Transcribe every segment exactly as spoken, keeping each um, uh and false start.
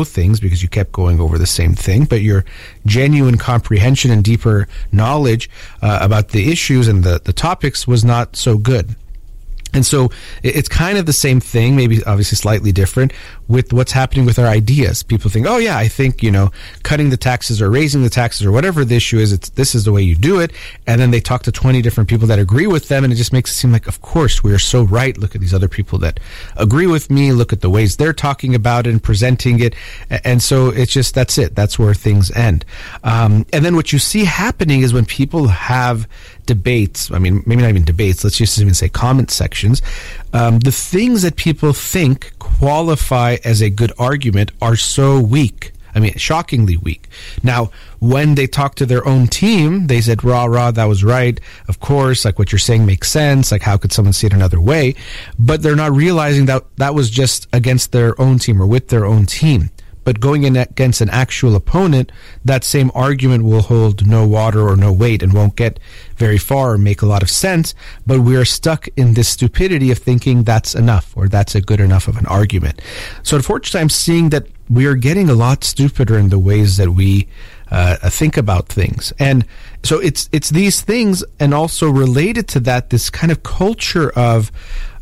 know things because you kept going over the same thing, but your genuine comprehension and deeper knowledge uh, about the issues and the, the topics was not so good. And so it's kind of the same thing, maybe obviously slightly different, with what's happening with our ideas. People think, oh yeah, I think, you know, cutting the taxes or raising the taxes or whatever the issue is, it's, this is the way you do it. And then they talk to twenty different people that agree with them, and it just makes it seem like, of course, we are so right. Look at these other people that agree with me. Look at the ways they're talking about it and presenting it. And so it's just, that's it. That's where things end. Um, and then what you see happening is when people have debates, I mean, maybe not even debates, let's just even say comment sections, um, the things that people think qualify as a good argument are so weak. I mean, shockingly weak. Now, when they talk to their own team, they said, rah, rah, that was right. Of course, like what you're saying makes sense. Like, how could someone see it another way? But they're not realizing that that was just against their own team or with their own team. But going in against an actual opponent, that same argument will hold no water or no weight and won't get very far or make a lot of sense. But we're stuck in this stupidity of thinking that's enough or that's a good enough of an argument. So unfortunately, I'm seeing that we are getting a lot stupider in the ways that we uh, think about things. And so it's it's these things, and also related to that, this kind of culture of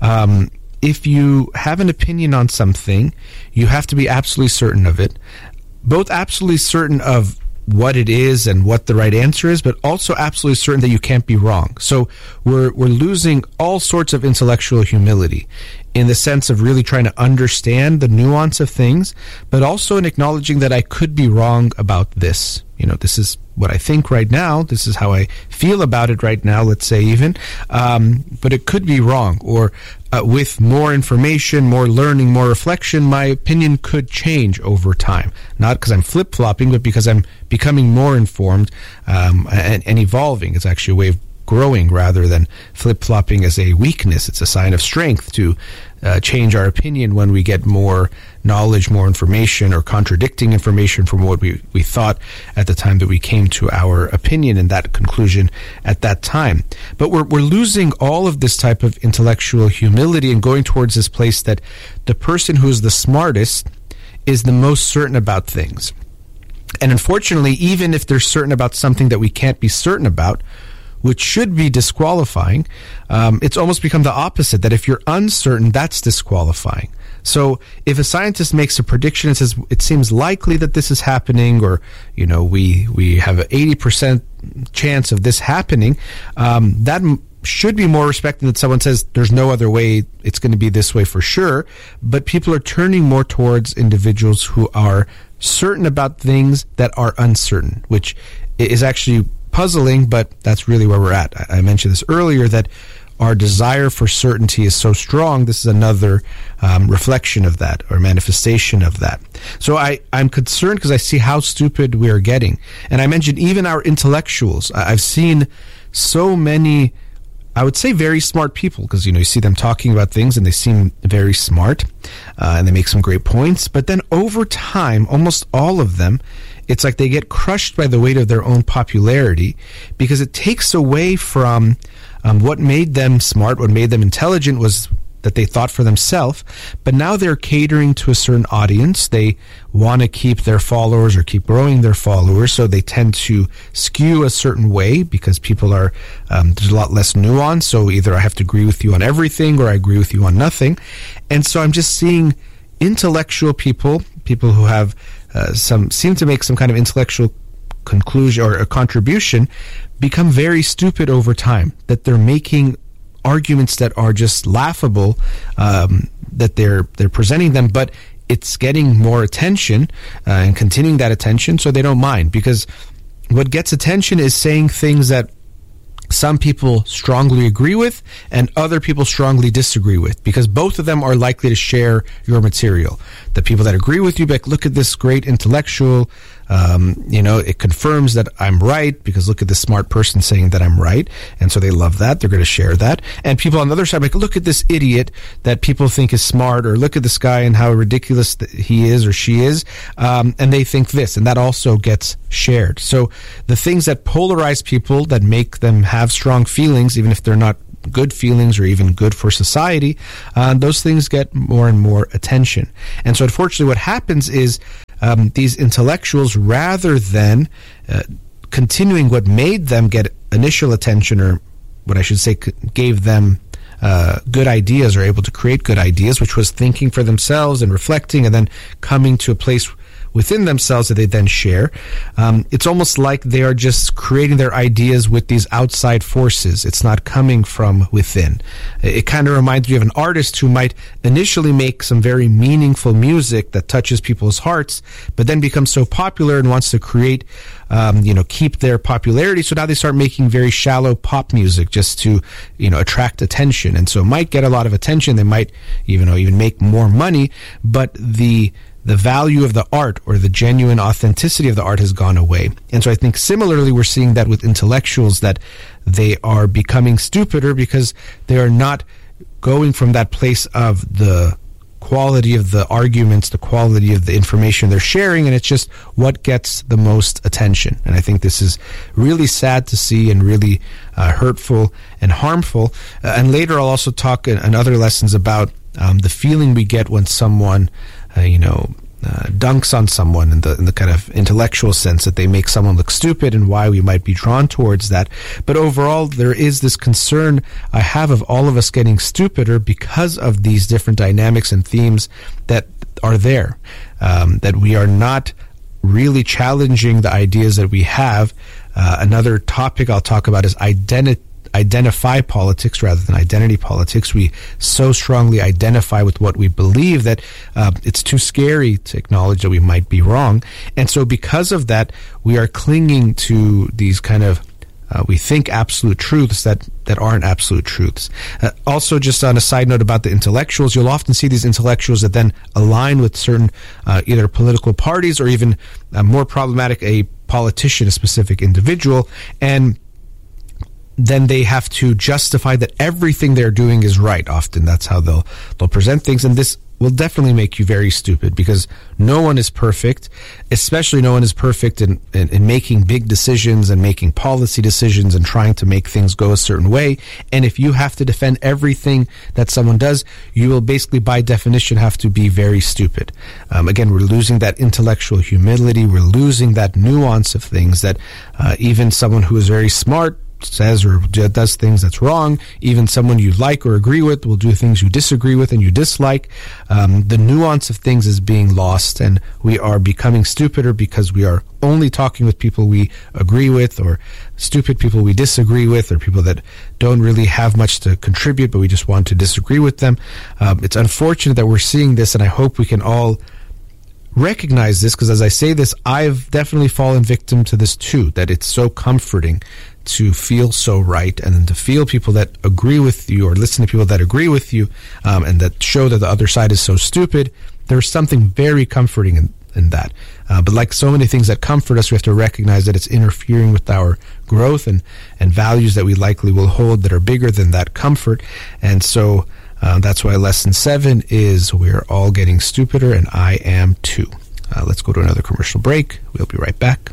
um if you have an opinion on something, you have to be absolutely certain of it, both absolutely certain of what it is and what the right answer is, but also absolutely certain that you can't be wrong. So we're we're losing all sorts of intellectual humility in the sense of really trying to understand the nuance of things, but also in acknowledging that I could be wrong about this. You know, this is what I think right now. This is how I feel about it right now, let's say even. Um, but it could be wrong. Or uh, with more information, more learning, more reflection, my opinion could change over time. Not because I'm flip-flopping, but because I'm becoming more informed um, and, and evolving. It's actually a way of growing rather than flip-flopping as a weakness. It's a sign of strength to uh, change our opinion when we get more knowledge, more information, or contradicting information from what we, we thought at the time that we came to our opinion and that conclusion at that time. But we're, we're losing all of this type of intellectual humility and going towards this place that the person who is the smartest is the most certain about things. And unfortunately, even if they're certain about something that we can't be certain about, which should be disqualifying, um, it's almost become the opposite, that if you're uncertain, that's disqualifying. So if a scientist makes a prediction and says, it seems likely that this is happening, or, you know, we, we have an eighty percent chance of this happening, um, that m- should be more respected than someone says, there's no other way, it's going to be this way for sure. But people are turning more towards individuals who are certain about things that are uncertain, which is actually puzzling, but that's really where we're at. I mentioned this earlier, that our desire for certainty is so strong. This is another um, reflection of that, or manifestation of that. So I, I'm concerned because I see how stupid we are getting. And I mentioned even our intellectuals. I've seen so many, I would say very smart people, because, you know, you see them talking about things and they seem very smart uh, and they make some great points. But then over time, almost all of them, it's like they get crushed by the weight of their own popularity, because it takes away from um, what made them smart, what made them intelligent was that they thought for themselves. But now they're catering to a certain audience. They want to keep their followers or keep growing their followers, so they tend to skew a certain way because people are, um, there's a lot less nuance. So either I have to agree with you on everything or I agree with you on nothing. And so I'm just seeing intellectual people, people who have Uh, some seem to make some kind of intellectual conclusion or a contribution, become very stupid over time. That they're making arguments that are just laughable, um, that they're they're presenting them, but it's getting more attention uh, and continuing that attention, so they don't mind. Because what gets attention is saying things that some people strongly agree with and other people strongly disagree with, because both of them are likely to share your material. The people that agree with you, like, look at this great intellectual, um, you know, it confirms that I'm right, because look at this smart person saying that I'm right. And so they love that. They're going to share that. And people on the other side, like, look at this idiot that people think is smart, or look at this guy and how ridiculous that he is or she is. Um, and they think this, and that also gets shared. So the things that polarize people, that make them have strong feelings, even if they're not good feelings or even good for society, uh, those things get more and more attention. And so unfortunately what happens is um, these intellectuals, rather than uh, continuing what made them get initial attention, or what I should say gave them uh, good ideas, or able to create good ideas, which was thinking for themselves and reflecting and then coming to a place within themselves that they then share. Um, it's almost like they are just creating their ideas with these outside forces. It's not coming from within. It kind of reminds me of an artist who might initially make some very meaningful music that touches people's hearts, but then becomes so popular and wants to create, um, you know, keep their popularity. So now they start making very shallow pop music just to, you know, attract attention. And so it might get a lot of attention. They might, even know, even make more money, but the the value of the art, or the genuine authenticity of the art, has gone away. And so I think similarly we're seeing that with intellectuals, that they are becoming stupider because they are not going from that place of the quality of the arguments, the quality of the information they're sharing, and it's just what gets the most attention. And I think this is really sad to see, and really uh, hurtful and harmful. Uh, and later I'll also talk in, in other lessons about um, the feeling we get when someone Uh, you know, uh, dunks on someone in the in the kind of intellectual sense, that they make someone look stupid, and why we might be drawn towards that. But overall, there is this concern I have of all of us getting stupider because of these different dynamics and themes that are there, um, that we are not really challenging the ideas that we have. Uh, another topic I'll talk about is identity. Identify politics rather than identity politics. We so strongly identify with what we believe that uh, it's too scary to acknowledge that we might be wrong. And so because of that, we are clinging to these kind of, uh, we think, absolute truths that, that aren't absolute truths. Uh, also, just on a side note about the intellectuals, you'll often see these intellectuals that then align with certain uh, either political parties, or even uh, more problematic, a politician, a specific individual, and then they have to justify that everything they're doing is right. Often that's how they'll they'll present things, and this will definitely make you very stupid, because no one is perfect, especially no one is perfect in, in, in making big decisions and making policy decisions and trying to make things go a certain way. And if you have to defend everything that someone does, you will basically by definition have to be very stupid. Um, again, we're losing that intellectual humility. We're losing that nuance of things that uh, even someone who is very smart says or does things that's wrong. Even someone you like or agree with will do things you disagree with and you dislike. Um, the nuance of things is being lost, and we are becoming stupider because we are only talking with people we agree with, or stupid people we disagree with, or people that don't really have much to contribute, but we just want to disagree with them. Um, it's unfortunate that we're seeing this, and I hope we can all recognize this, because as I say this, I've definitely fallen victim to this too, that it's so comforting to feel so right, and then to feel people that agree with you, or listen to people that agree with you, um, and that show that the other side is so stupid. There's something very comforting in, in that. Uh, but like so many things that comfort us, we have to recognize that it's interfering with our growth and, and values that we likely will hold that are bigger than that comfort. And so uh, that's why lesson seven is we're all getting stupider, and I am too. Uh, let's go to another commercial break. We'll be right back.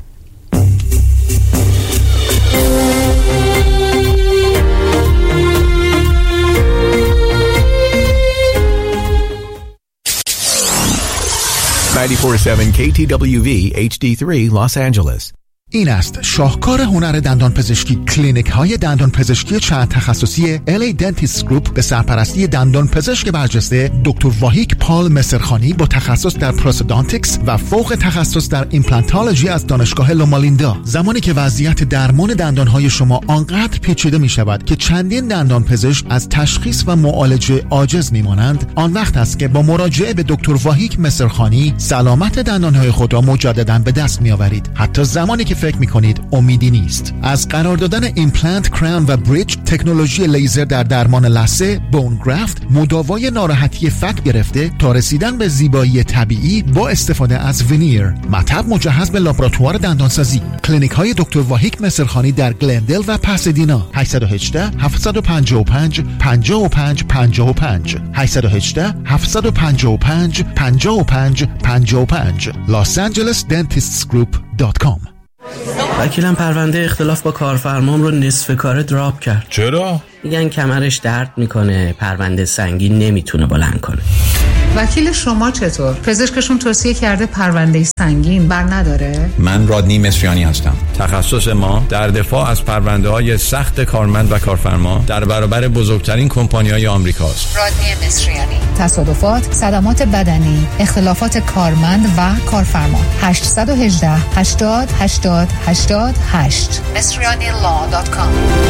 ninety-four point seven K T W V H D three Los Angeles. این است شاهکار هنر دندان پزشکی، کلینیک های دندان پزشکی چند تخصصی ال ای Dentist Group به سرپرستی دندان پزشک برجسته دکتر واهیک پال مصرخانی با تخصص در پروستودانتیکس و فوق تخصص در ایمپلانتولوژی از دانشگاه لومالیندا. زمانی که وضعیت درمان دندان های شما آنقدر پیچیده می شود که چندین دندان پزشک از تشخیص و معالجه عاجز می مانند، آن وقت است که با مراجعه به دکتر واهیک مصرخانی سلامت دندان های خود را مجددا به دست می آورید، حتی زمانی که فکر میکنید امیدی نیست. از قرار دادن ایمپلنت، کراون و بریج، تکنولوژی لیزر در درمان لثه، بون گرافت، مداوای ناراحتی فک گرفته تا رسیدن به زیبایی طبیعی با استفاده از ونیر، مطب مجهز به لابراتوار دندانسازی. کلینیک های دکتر واهیک مصرخانی در گلندل و پاسادینا. هشت یک هشت هفت پنج پنج پنج پنج پنج پنج هشت یک هشت هفت پنج پنج پنج پنج پنج پنج los angeles dentist group dot com. وکیلم پرونده اختلاف با کارفرمام رو نصف کاره دراپ کرد. چرا؟ میگن کمرش درد میکنه، پرونده سنگین نمیتونه بلند کنه. وکیل شما چطور؟ پزشکشون توصیه کرده پرونده سنگین بر نداره؟ من رادنی مصریانی هستم. تخصص ما در دفاع از پرونده‌های سخت کارمند و کارفرما در برابر بزرگترین کمپانی‌های آمریکاست. رادنی مصریانی. تصادفات، صدمات بدنی، اختلافات کارمند و کارفرما. هشت یک هشت هشتاد هشتاد هشتاد هشت مصریانی لا دات کام.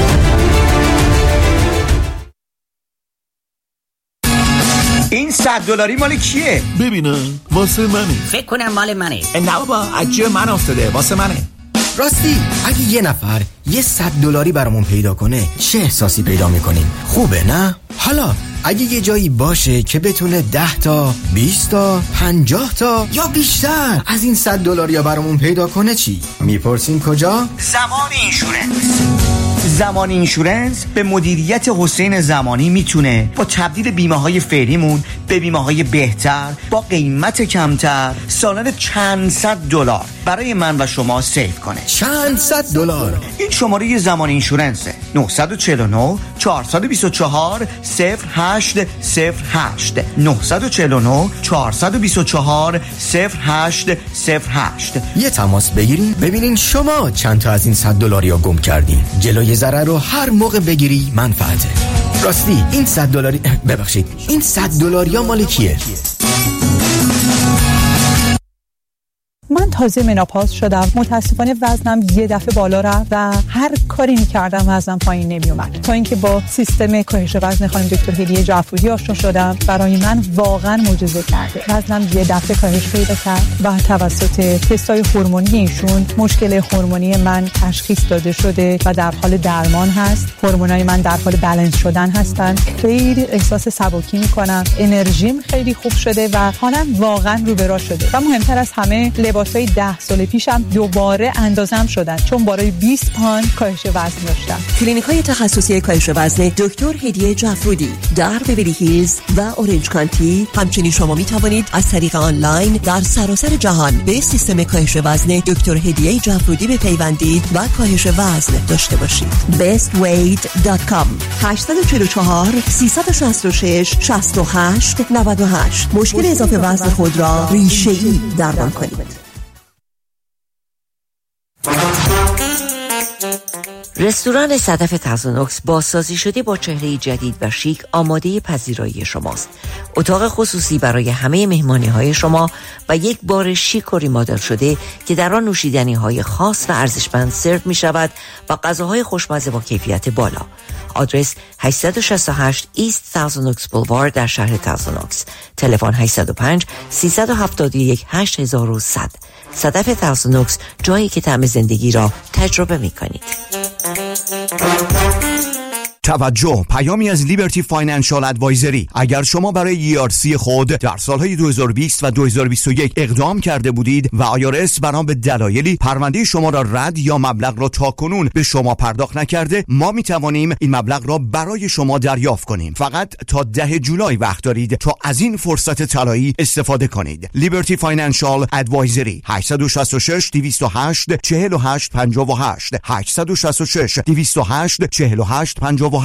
این صد دلاری مال کیه؟ ببینم واسه منه. فکر کنم مال منه. نه بابا از جیب من افتاده، واسه منه. راستی اگه یه نفر یه صد دلاری برامون پیدا کنه چه احساسی پیدا میکنیم؟ خوبه نه؟ حالا اگه یه جایی باشه که بتونه ده تا بیست تا پنجاه تا یا بیشتر از این صد دلاری برامون پیدا کنه چی؟ میپرسیم کجا؟ زمان اینشورنس. زمان اینشورنس به مدیریت حسین زمانی میتونه با تبدیل بیمه های فعلیمون به بیمه های بهتر با قیمت کمتر سالانه چند صد دلار برای من و شما سیو کنه. چند صد دلار. این شماره زمان اینشورنسه. نه چهار نه چهار دو چهار صفر هشت صفر هشت نه چهار نه چهار دو چهار صفر هشت صفر هشت. یه تماس بگیرین ببینین شما چند تا از این صد دلاری ها گم کردین. جلوی ضرر رو هر موقع بگیری منفعته. راستی این صد دلاری ببخشید این صد دلاری ها مال کیه؟ من تازه مناپاز شدم. متاسفانه وزنم یه دفعه بالا رفت و هر کاری می‌کردم وزنم پایین نمیومد، تا اینکه با سیستم کاهش وزن خانم دکتر هدیه جعفرودی آشنا شدم. برای من واقعا معجزه کرده. وزنم یه دفعه کاهش پیدا کرد و توسط تست‌های هورمونی ایشون مشکل هورمونی من تشخیص داده شده و در حال درمان هست. هورمونای من در حال بالانس شدن هستن. خیلی احساس سبکی می‌کنم. انرژیم خیلی خوب شده و حالم واقعا رو به راه شده. و مهمتر از همه لباسای ده سال پیشم دوباره اندازم شدن، چون برای بیست پوند کاهش وزن داشتم. کلینیک‌های تخصصی کاهش وزن دکتر هدیه جعفرودی در بیولی هیلز و اورنج کانتی. همچنین شما می توانید از طریق آنلاین در سراسر جهان به سیستم کاهش وزن دکتر هدیه جعفرودی بپیوندید و کاهش وزن داشته باشید. best weight dot com هشت چهار چهار سه شش شش شش هشت نه هشت. مشکل اضافه وزن خود را ریشه‌ای درمان کنید. رستوران صدف تازونوکس بازسازی شده با چهره جدید و شیک آماده پذیرایی شماست. اتاق خصوصی برای همه مهمانی های شما و یک بار شیک و ریمادل شده که در آن نوشیدنی های خاص و ارزشمند سرو می شود و غذاهای خوشمزه با کیفیت بالا. آدرس هشت شش هشت ایست تازونوکس بولوارد در شهر تازونوکس. تلفن هشت صفر پنج سه هفت یک هشت یک صفر صفر. صدف تازونوکس، جایی که طعم زندگی را تجربه می کنید. توجه، پیامی از لیبرتی فاینانشال ادوایزری. اگر شما برای ای آر سی خود در سالهای دو هزار و بیست و دو هزار و بیست و یک اقدام کرده بودید و آی آر اس بنا به دلایلی پرونده شما را رد یا مبلغ را تاکنون به شما پرداخت نکرده، ما می توانیم این مبلغ را برای شما دریافت کنیم. فقط تا ده جولای وقت دارید تا از این فرصت طلایی استفاده کنید. لیبرتی فاینانشال ادوایزری. هشت شش شش دو صفر هشت چهار هشت پنج هشت هشت شش شش دو صفر هشت چهار هشت پنج هشت.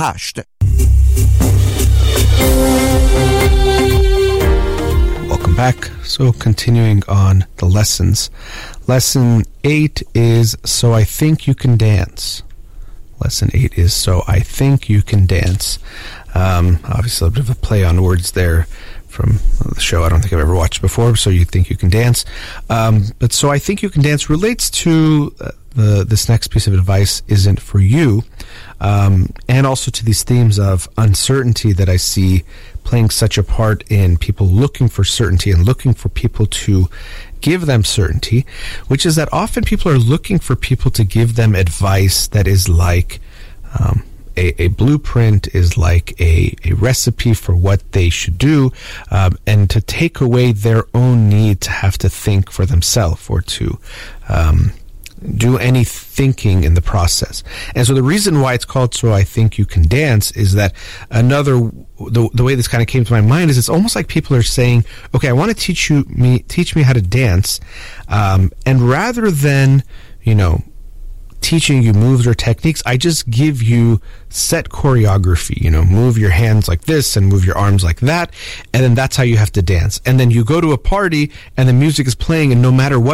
Welcome back. So continuing on the lessons. Lesson eight is So I Think You Can Dance. Lesson eight is So I Think You Can Dance. Um, obviously a bit of a play on words there from the show I don't think I've ever watched before, So You Think You Can Dance. Um, but So I Think You Can Dance relates to uh, the, this next piece of advice isn't for you. Um, and also to these themes of uncertainty that I see playing such a part in people looking for certainty and looking for people to give them certainty, which is that often people are looking for people to give them advice that is like um, a, a blueprint, is like a, a recipe for what they should do, um, and to take away their own need to have to think for themselves or to um, do any thinking in the process. And so the reason why it's called So I Think You Can Dance is that another, the, the way this kind of came to my mind is it's almost like people are saying, okay, I want to teach you me, teach me how to dance. Um, and rather than, you know, teaching you moves or techniques. I just give you set choreography, you know, move your hands like this and move your arms like that. And then that's how you have to dance. And then you go to a party and the music is playing, and no matter what